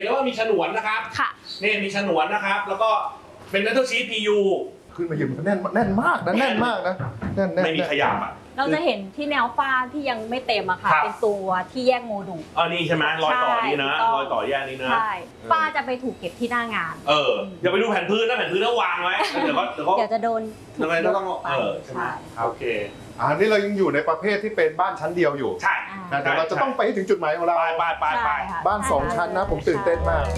เรียกว่ามีฉนวนนะครับค่ะนี่มีฉนวนนะครับแล้วก็เป็นเมทัลชีท PU ขึ้นมายืนแน่นมากนะแน่นมากนะแน่นไม่มีขยับอ่ะเราจะเห็นที่แนวฝ้าที่ยังไม่เต็มอะค่ะเป็นตัวที่แยกโมดูลนี่ใช่ไหมรอยต่อนี้นะรอยต่อแยกนี้นะใช่ฝ้าจะไปถูกเก็บที่หน้างานอย่าไปดูแผ่นพื้นนะแผ่นพื้นแล้ววางไว้เดี๋ยวจะโดนทำไมต้องใช่ไหมโอเคนี่เรายังอยู่ในประเภทที่เป็นบ้านชั้นเดียวอยู่ใช่แต่เราจะต้องไปถึงจุดหมายของเราไปบ้าน2ชั้นนะผมตื่นเต้นมาก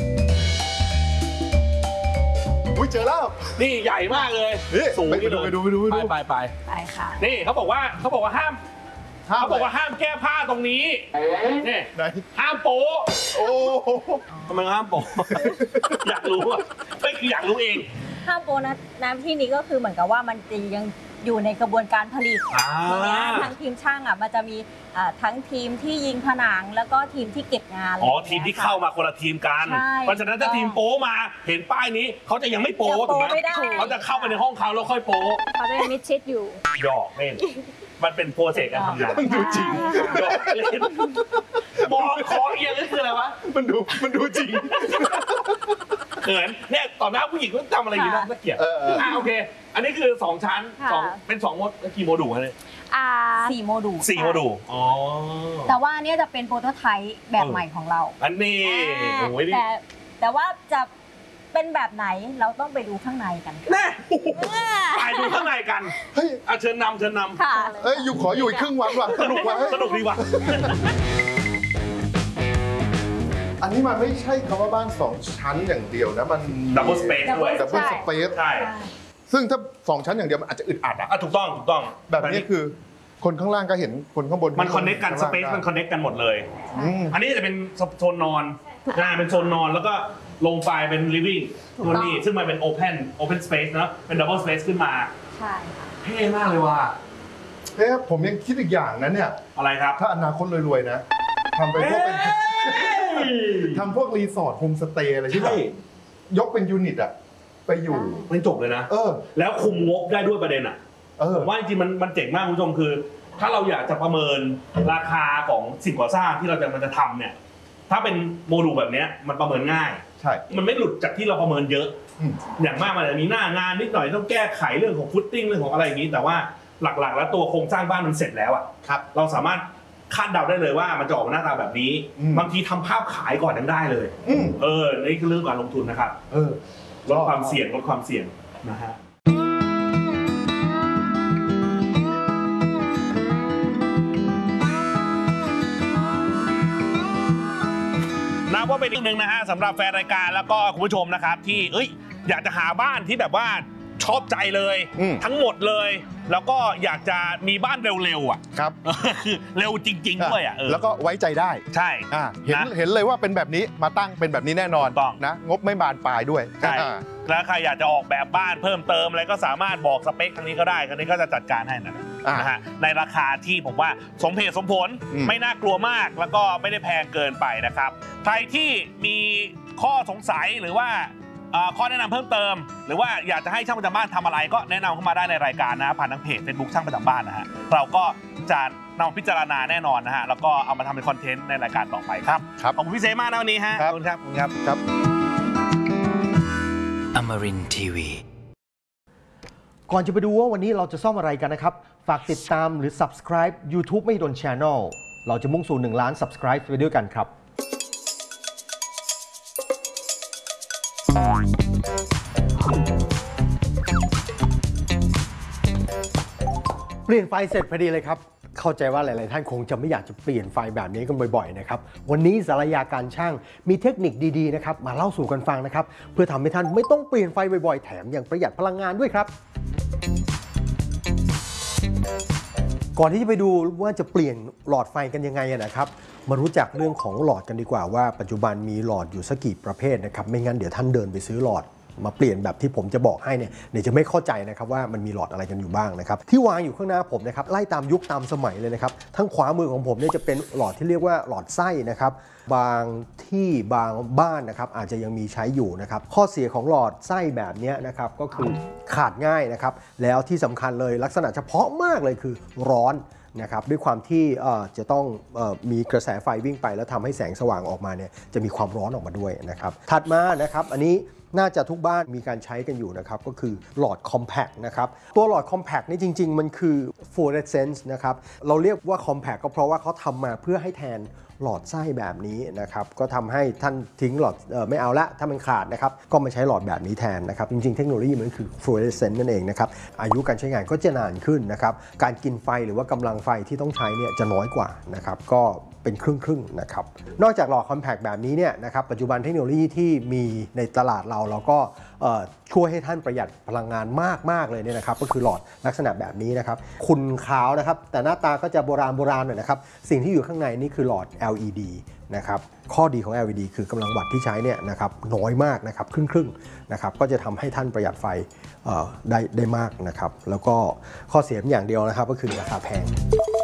เจอแล้วนี่ใหญ่มากเลยสูงไปดูไปค่ะนี่เขาบอกว่าห้ามแก้ผ้าตรงนี้นี่ห้ามโป๊โอ้ทำไมห้ามโป๊อยากรู้อ่ะไม่คืออยากรู้เองห้ามโป๊นะที่นี้ก็คือเหมือนกับว่ามันจะยังอยู่ในกระบวนการผลิตอย่างเงี้ยทางทีมช่างมันจะมีทั้งทีมที่ยิงผนังแล้วก็ทีมที่เก็บงานทีมที่เข้ามาคนละทีมกันเพราะฉะนั้นถ้าทีมโป๊มาเห็นป้ายนี้เขาจะยังไม่โป๊ถูกไหมเขาจะเข้าไปในห้องเขาแล้วค่อยโป๊เขาจะยังมิดชิดอยู่หยอกเล่นมันเป็นโปรเซสการทำงานมันดูจริงหยอกเล่นมองคอเอียงนี่คืออะไรวะมันดูจริงเขินเนี่ยต่อหน้าผู้หญิงก็ทำอะไรอย่างนี้น่าเกลียดโอเคอันนี้คือ2ชั้นเป็น2โมดูลกี่โมดูลเลย 4 โมดูล 4 โมดูลแต่ว่าเนี่ยจะเป็นโปรโตไทป์แบบใหม่ของเราอันนี้แต่ว่าจะเป็นแบบไหนเราต้องไปดูข้างในกันแน่ไปดูข้างในกันเฮ้ยเชิญนำค่ะขออยู่อีกครึ่งวันว่ะสนุกดีว่ะอันนี้มันไม่ใช่คำว่าบ้าน2ชั้นอย่างเดียวนะมันดับเบิลสเปซด้วยดับเบิลสเปซใช่ซึ่งถ้า2ชั้นอย่างเดียวมันอาจจะอึดอัดถูกต้องแบบนี้คือคนข้างล่างก็เห็นคนข้างบนมันคอนเนคกันสเปซมันคอนเนคกันหมดเลยอันนี้จะเป็นโซนนอนเป็นโซนนอนแล้วก็ลงไปเป็น living ตัวนี้ซึ่งมันเป็น open space นะเป็น double space ขึ้นมาใช่ค่ะเท่มากเลยว่ะผมยังคิดอีกอย่างนะเนี่ยอะไรครับถ้าอนาคตรวยๆนะทำไปพวกเป็นทำพวกรีสอร์ทโฮมสเตย์อะไรที่แบบยกเป็นยูนิตอะไปอยู่มันจบเลยนะแล้วคุมงบได้ด้วยประเด็นอะผมว่าจริงๆมันเจ๋งมากคุณผู้ชมคือถ้าเราอยากจะประเมินราคาของสิ่งก่อสร้างที่เราจะทำเนี่ยถ้าเป็นโมดูลแบบนี้มันประเมินง่ายใช่มันไม่หลุดจากที่เราประเมินเยอะอย่างมากมันจะมีหน้างานนิดหน่อยต้องแก้ไขเรื่องของฟุตติ้งเรื่องของอะไรอย่างนี้แต่ว่าหลักๆแล้วตัวโครงสร้างบ้านมันเสร็จแล้วอะเราสามารถคาดเดาได้เลยว่ามันจะออกมาหน้าตาแบบนี้บางทีทำภาพขายก่อนยังได้เลยนี่คือเรื่องการลงทุนนะครับลดความเสี่ยงนะฮะนับว่าเป็นอีกหนึ่งนะฮะสำหรับแฟนรายการแล้วก็คุณผู้ชมนะครับที่อยากจะหาบ้านที่แบบว่าชอบใจเลยทั้งหมดเลยแล้วก็อยากจะมีบ้านเร็วๆอ่ะครับคือเร็วจริงๆด้วยอ่ะแล้วก็ไว้ใจได้ใช่เห็นเลยว่าเป็นแบบนี้มาตั้งเป็นแบบนี้แน่นอนนะงบไม่บานปลายด้วยใช่แล้วใครอยากจะออกแบบบ้านเพิ่มเติมอะไรก็สามารถบอกสเปคทางนี้ก็ได้ทางนี้ก็จะจัดการให้นะฮะในราคาที่ผมว่าสมเหตุสมผลไม่น่ากลัวมากแล้วก็ไม่ได้แพงเกินไปนะครับใครที่มีข้อสงสัยหรือว่าข้อแนะนำเพิ่มเติมหรือว่าอยากจะให้ช่างประจำบ้านทำอะไรก็แนะนำเข้ามาได้ในรายการนะผ่านทางเพจ Facebook ช่างประจำบ้านนะฮะเราก็จะนำพิจารณาแน่นอนนะฮะแล้วก็เอามาทำเป็นคอนเทนต์ในรายการต่อไปครับขอบคุณพี่เซมากนะวันนี้ฮะขอบคุณครับ Amarin Tiwi ก่อนจะไปดูว่าวันนี้เราจะซ่อมอะไรกันนะครับฝากติดตามหรือ Subscribe YouTube ไม่โดน Channel เราจะมุ่งสู่1 ล้าน Subscribe ไปด้วยกันครับเปลี่ยนไฟเสร็จพอดีเลยครับเข้าใจว่าหลายๆท่านคงจะไม่อยากจะเปลี่ยนไฟแบบนี้กันบ่อยๆนะครับวันนี้สารยาการช่างมีเทคนิคดีๆนะครับมาเล่าสู่กันฟังนะครับเพื่อทำให้ท่านไม่ต้องเปลี่ยนไฟบ่อยๆแถมยังประหยัดพลังงานด้วยครับก่อนที่จะไปดูว่าจะเปลี่ยนหลอดไฟกันยังไงนะครับมารู้จักเรื่องของหลอดกันดีกว่าว่าปัจจุบันมีหลอดอยู่สักกี่ประเภทนะครับไม่งั้นเดี๋ยวท่านเดินไปซื้อหลอดมาเปลี่ยนแบบที่ผมจะบอกให้เนี่ยเดี๋ยวจะไม่เข้าใจนะครับว่ามันมีหลอดอะไรกันอยู่บ้างนะครับที่วางอยู่ข้างหน้าผมนะครับไล่ตามยุคตามสมัยเลยนะครับทางขวามือของผมเนี่ยจะเป็นหลอดที่เรียกว่าหลอดไส้นะครับบางที่บางบ้านนะครับอาจจะยังมีใช้อยู่นะครับข้อเสียของหลอดไส้แบบนี้นะครับก็คือขาดง่ายนะครับแล้วที่สำคัญเลยลักษณะเฉพาะมากเลยคือร้อนนะครับด้วยความที่จะต้องมีกระแสไฟวิ่งไปแล้วทำให้แสงสว่างออกมาเนี่ยจะมีความร้อนออกมาด้วยนะครับถัดมานะครับอันนี้น่าจะทุกบ้านมีการใช้กันอยู่นะครับก็คือหลอด compact นะครับตัวหลอด compact นี่จริงๆมันคือ fluorescence นะครับเราเรียกว่า compact ก็เพราะว่าเขาทำมาเพื่อให้แทนหลอดไส้แบบนี้นะครับก็ทำให้ท่านทิ้งหลอดไม่เอาละถ้ามันขาดนะครับก็มาใช้หลอดแบบนี้แทนนะครับจริงๆเทคโนโลยีมันคือ fluorescence นั่นเองนะครับอายุการใช้งานก็จะนานขึ้นนะครับการกินไฟหรือว่ากำลังไฟที่ต้องใช้เนี่ยจะน้อยกว่านะครับก็เป็นครึ่งๆนะครับนอกจากหลอด compact แบบนี้เนี่ยนะครับปัจจุบันเทคโนโลยีที่มีในตลาดเราก็ช่วยให้ท่านประหยัดพลังงานมากๆเลยเนี่ยนะครับก็คือหลอดลักษณะแบบนี้นะครับขุ่นขาวนะครับแต่หน้าตาก็จะโบราณหน่อยนะครับสิ่งที่อยู่ข้างในนี่คือหลอด LED นะครับข้อดีของ LED คือกำลังวัตต์ที่ใช้เนี่ยนะครับน้อยมากนะครับครึ่งนะครับก็จะทำให้ท่านประหยัดไฟได้มากนะครับแล้วก็ข้อเสียอย่างเดียวนะครับก็คือราคาแพง